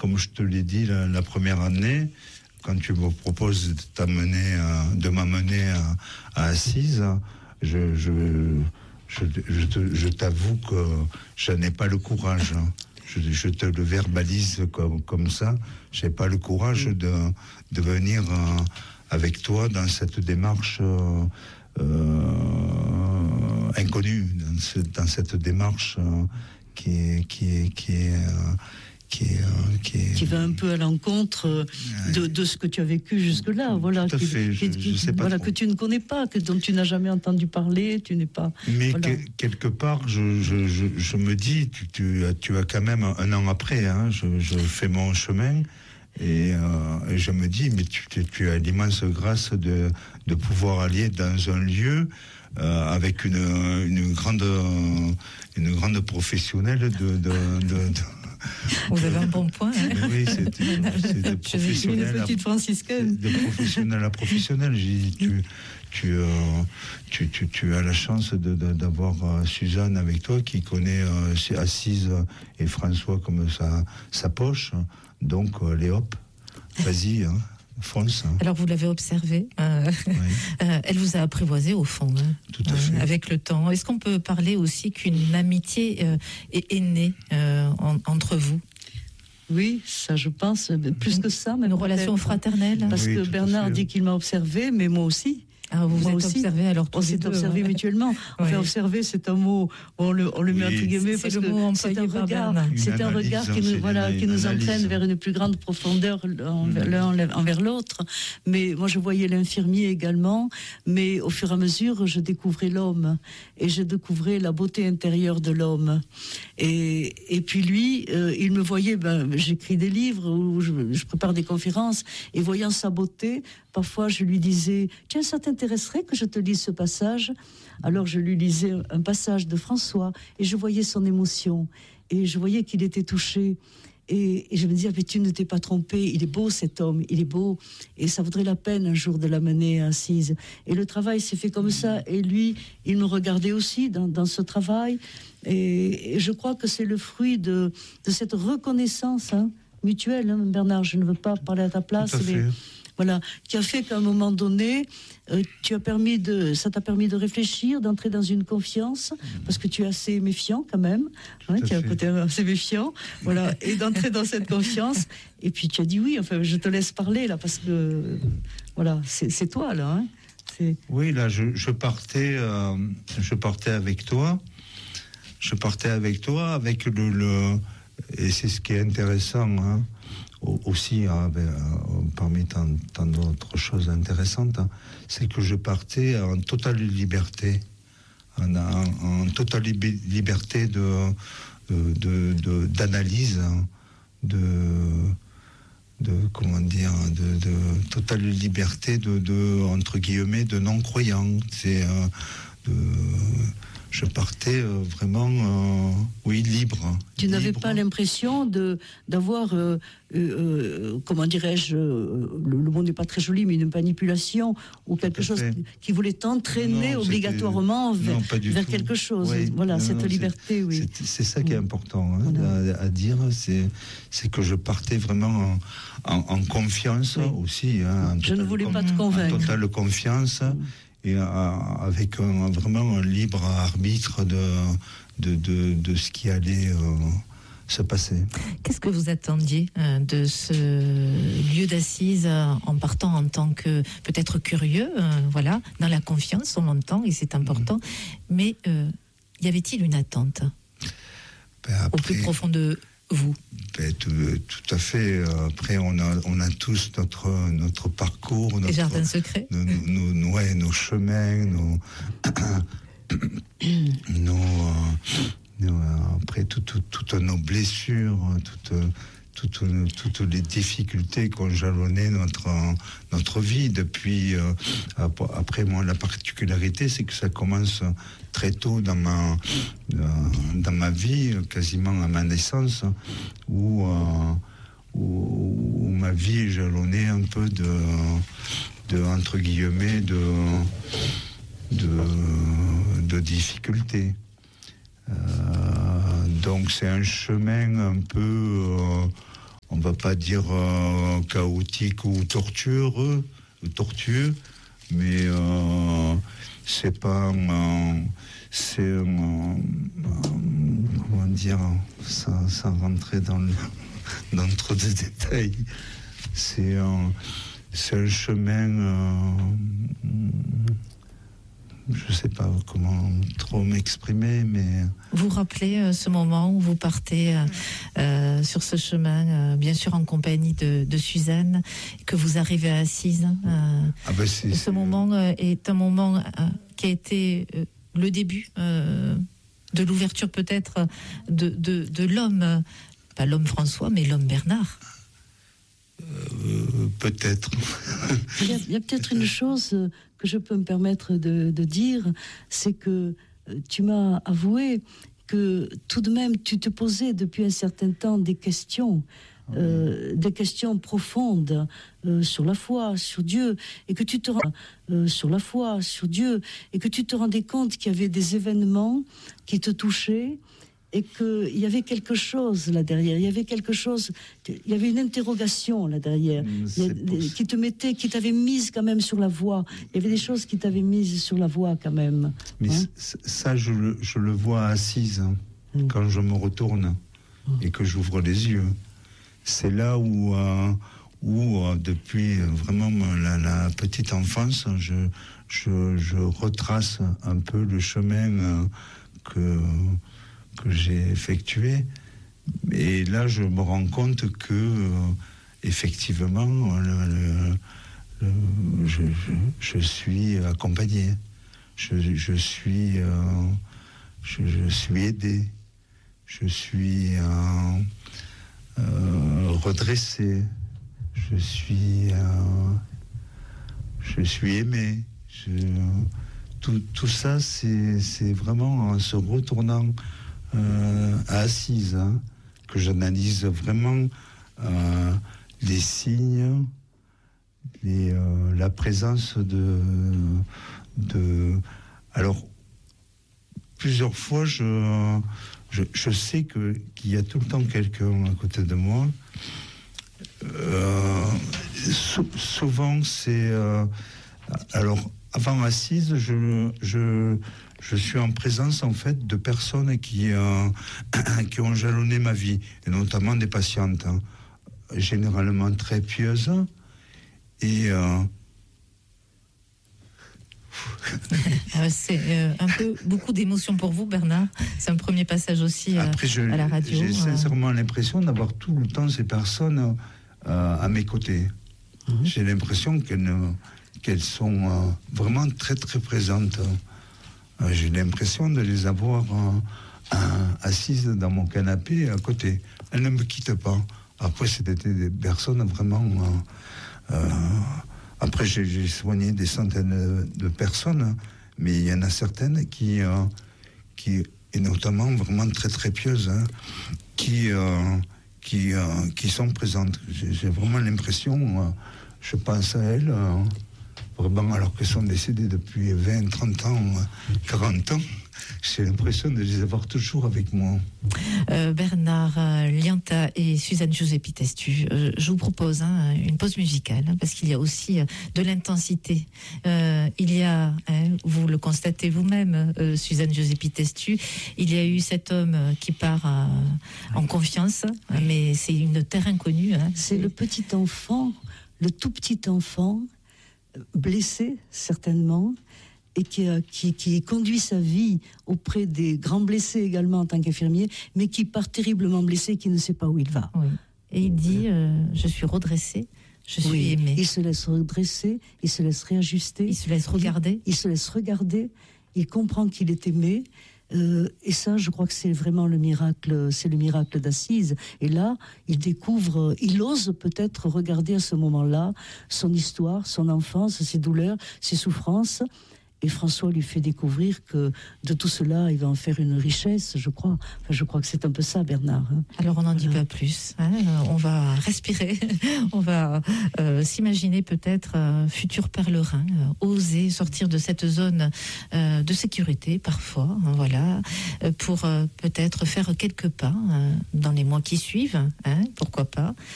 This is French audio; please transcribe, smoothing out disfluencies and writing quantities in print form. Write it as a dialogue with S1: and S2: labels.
S1: comme je te l'ai dit la première année, quand tu me proposes de m'amener à Assise, je t'avoue que je n'ai pas le courage. Je te le verbalise comme ça. Je n'ai pas le courage de venir avec toi dans cette démarche inconnue, dans cette démarche
S2: qui va un peu à l'encontre de ce que tu as vécu jusque-là, voilà,
S1: tout à fait. Je sais pas
S2: que tu ne connais pas, dont tu n'as jamais entendu parler, tu n'es pas.
S1: Mais
S2: voilà.
S1: Quelque part, je me dis, tu as quand même un an après, hein, je fais mon chemin. Et je me dis, mais tu as l'immense grâce de pouvoir aller dans un lieu avec une grande professionnelle
S3: Vous avez un bon point. Hein.
S1: Oui, c'est de professionnel
S2: une petite franciscaine.
S1: De professionnel à professionnel. Tu as la chance d'avoir Suzanne avec toi qui connaît Assise et François comme sa poche. Donc, les hop, vas-y, hein, fonce. Hein.
S3: Alors, vous l'avez observé. Oui. Elle vous a apprivoisé au fond. Hein,
S1: tout à fait.
S3: Avec le temps. Est-ce qu'on peut parler aussi qu'une amitié est née entre vous?
S2: Oui, ça je pense. Plus que ça. Même
S3: une relation fraternelle.
S2: Parce que Bernard dit qu'il m'a observé, mais moi aussi.
S3: Ah, vous êtes observé alors tous
S2: on s'est observé mutuellement. Enfin, observer, c'est un mot, on le met entre guillemets parce que c'est un regard, qui nous entraîne vers une plus grande profondeur l'un envers l'autre. Mais moi, je voyais l'infirmier également, mais au fur et à mesure, je découvrais l'homme et je découvrais la beauté intérieure de l'homme. Et puis lui, il me voyait, j'écris des livres ou je prépare des conférences et voyant sa beauté, parfois je lui disais, tiens, ça t'intéresserait que je te lise ce passage? Alors je lui lisais un passage de François et je voyais son émotion et je voyais qu'il était touché et je me disais, mais tu ne t'es pas trompé, il est beau cet homme, il est beau et ça vaudrait la peine un jour de l'amener à Assise. Et le travail s'est fait comme ça et lui, il me regardait aussi dans ce travail et je crois que c'est le fruit de cette reconnaissance mutuelle, hein, Bernard, je ne veux pas parler à ta place, mais voilà, qui a fait qu'à un moment donné, ça t'a permis de réfléchir, d'entrer dans une confiance, parce que tu es assez méfiant quand même, hein, tu as un côté assez méfiant, voilà, et d'entrer dans cette confiance, et puis tu as dit oui, enfin je te laisse parler là, parce que voilà, c'est toi là. Hein,
S1: oui, là je partais avec toi, avec le et c'est ce qui est intéressant, hein, aussi, parmi tant d'autres choses intéressantes, hein, c'est que je partais en totale liberté, en totale liberté d'analyse, hein, de totale liberté entre guillemets de non-croyants. Je partais vraiment, libre.
S2: Tu n'avais pas l'impression d'avoir, comment dirais-je, le mot n'est pas très joli, mais une manipulation ou quelque chose qui voulait t'entraîner obligatoirement vers quelque chose. Oui, voilà, cette liberté, oui.
S1: C'est ça qui est important à dire, c'est que je partais vraiment en confiance aussi. Hein,
S2: je ne voulais pas te convaincre.
S1: En totale confiance. Et avec vraiment un libre arbitre de ce qui allait se passer.
S3: Qu'est-ce que vous attendiez de ce lieu d'assises en partant en tant que peut-être curieux, voilà, dans la confiance, on l'entend et c'est important, mais y avait-il une attente au plus profond de vous?
S1: Tout à fait. Après, on a tous notre parcours,
S3: les jardins secrets,
S1: nos chemins, après toutes nos blessures, toutes les difficultés qu'ont jalonné notre vie depuis. Après, moi, la particularité, c'est que ça commence très tôt dans ma vie, quasiment à ma naissance, où ma vie est jalonnée un peu entre guillemets, de difficultés. Donc c'est un chemin un peu va pas dire chaotique ou tortueux, mais c'est pas, comment dire, sans rentrer dans trop de détails. C'est un chemin. Je ne sais pas comment trop m'exprimer, mais...
S3: Vous rappelez ce moment où vous partez sur ce chemin, bien sûr en compagnie de Suzanne, que vous arrivez à Assise. Ce moment est un moment qui a été le début de l'ouverture peut-être de l'homme, pas l'homme François, mais l'homme Bernard.
S1: Peut-être.
S2: Il y a peut-être une chose que je peux me permettre de dire, c'est que tu m'as avoué que tout de même tu te posais depuis un certain temps des questions profondes sur la foi, sur Dieu, et que tu te rendais compte qu'il y avait des événements qui te touchaient, et qu'il y avait quelque chose là derrière, il y avait une interrogation là derrière, qui t'avait mise quand même sur la voie. Il y avait des choses qui t'avaient mise sur la voie quand même.
S1: Mais ça, je le vois assise, quand je me retourne et que j'ouvre les yeux. C'est là où depuis vraiment la petite enfance, je retrace un peu le chemin que j'ai effectué, et là je me rends compte que effectivement je suis accompagné, je suis aidé, je suis redressé, je suis aimé. Tout ça, c'est vraiment en se retournant à Assise, que j'analyse vraiment les signes, la présence de... Alors, plusieurs fois, je sais qu'il y a tout le temps quelqu'un à côté de moi. Souvent, c'est... alors, avant Assise, je suis en présence, en fait, de personnes qui ont jalonné ma vie, et notamment des patientes, généralement très pieuses. Et...
S3: c'est un peu beaucoup d'émotions pour vous, Bernard. C'est un premier passage aussi
S1: après,
S3: à la radio.
S1: J'ai sincèrement l'impression d'avoir tout le temps ces personnes à mes côtés. J'ai l'impression qu'elles sont vraiment très très présentes. J'ai l'impression de les avoir assises dans mon canapé à côté. Elles ne me quittent pas. Après, c'était des personnes vraiment... après, j'ai soigné des centaines de personnes, mais il y en a certaines qui et notamment vraiment très très pieuses, qui sont présentes. J'ai vraiment l'impression, je pense à elles, vraiment, alors qu'elles sont décédées depuis 20, 30 ans, 40 ans, j'ai l'impression de les avoir toujours avec moi.
S3: Bernard Lianta et Suzanne Giuseppi Testu, je vous propose une pause musicale, parce qu'il y a aussi de l'intensité. Il y a, vous le constatez vous-même, Suzanne Giuseppi Testu, il y a eu cet homme qui part en confiance, mais c'est une terre inconnue.
S2: C'est le petit enfant, le tout petit enfant, blessé certainement, et qui conduit sa vie auprès des grands blessés également en tant qu'infirmier, mais qui part terriblement blessé, qui ne sait pas où il va.
S3: Oui. Et il dit je suis redressé, je suis aimé.
S2: Il se laisse redresser, il se laisse réajuster.
S3: Il se laisse regarder.
S2: Il se laisse regarder, il comprend qu'il est aimé. Et ça, je crois que c'est vraiment le miracle d'Assise. Et là, il ose peut-être regarder à ce moment-là son histoire, son enfance, ses douleurs, ses souffrances. Et François lui fait découvrir que de tout cela, il va en faire une richesse, je crois. Enfin, je crois que c'est un peu ça, Bernard.
S3: Alors, on n'en dit pas plus. On va respirer. On va s'imaginer peut-être futur pèlerin, oser sortir de cette zone de sécurité, parfois, voilà, pour peut-être faire quelques pas dans les mois qui suivent, pourquoi pas.